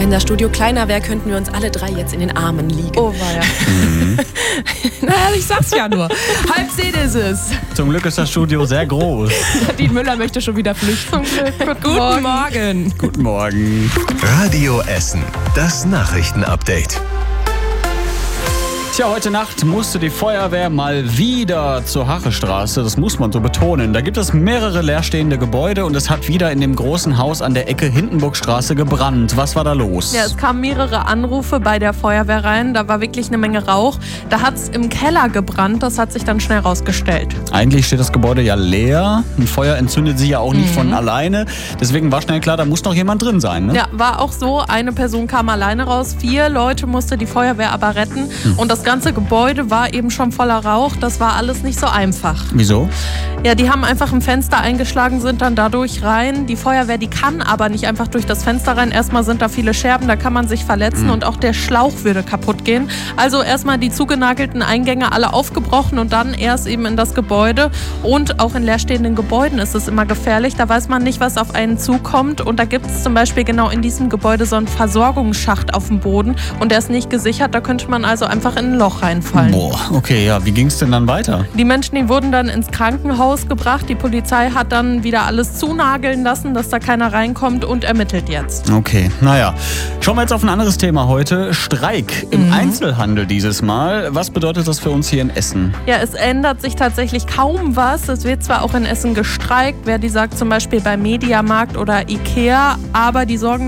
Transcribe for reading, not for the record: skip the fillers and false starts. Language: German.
Wenn das Studio kleiner wäre, könnten wir uns alle 3 jetzt in den Armen liegen. Oh, weia. Naja, ich sag's ja nur. 9:30 ist es. Zum Glück ist das Studio sehr groß. Nadine Müller möchte schon wieder flüchten. Guten Morgen. Guten Morgen. Radio Essen, das Nachrichtenupdate. Tja, heute Nacht musste die Feuerwehr mal wieder zur Hachestraße. Das muss man so betonen. Da gibt es mehrere leerstehende Gebäude und es hat wieder in dem großen Haus an der Ecke Hindenburgstraße gebrannt. Was war da los? Ja, es kamen mehrere Anrufe bei der Feuerwehr rein. Da war wirklich eine Menge Rauch. Da hat es im Keller gebrannt. Das hat sich dann schnell rausgestellt. Eigentlich steht das Gebäude ja leer. Ein Feuer entzündet sich ja auch nicht von alleine. Deswegen war schnell klar, da muss noch jemand drin sein. Ne? Ja, war auch so. Eine Person kam alleine raus. 4 Leute musste die Feuerwehr aber retten. Und das ganze Gebäude war eben schon voller Rauch. Das war alles nicht so einfach. Wieso? Ja, die haben einfach ein Fenster eingeschlagen, sind dann dadurch rein. Die Feuerwehr, die kann aber nicht einfach durch das Fenster rein. Erstmal sind da viele Scherben, da kann man sich verletzen und auch der Schlauch würde kaputt gehen. Also erstmal die zugenagelten Eingänge alle aufgebrochen und dann erst eben in das Gebäude. Und auch in leerstehenden Gebäuden ist es immer gefährlich. Da weiß man nicht, was auf einen zukommt. Und da gibt es zum Beispiel genau in diesem Gebäude so einen Versorgungsschacht auf dem Boden. Und der ist nicht gesichert, da könnte man also einfach in ein Loch reinfallen. Boah, okay, ja. Wie ging es denn dann weiter? Die Menschen, die wurden dann ins Krankenhaus gebracht. Die Polizei hat dann wieder alles zunageln lassen, dass da keiner reinkommt und ermittelt jetzt. Okay, naja. Schauen wir jetzt auf ein anderes Thema heute. Streik im Einzelhandel dieses Mal. Was bedeutet das für uns hier in Essen? Ja, es ändert sich tatsächlich kaum was. Es wird zwar auch in Essen gestreikt, wer die sagt, zum Beispiel bei Mediamarkt oder Ikea, aber die sorgen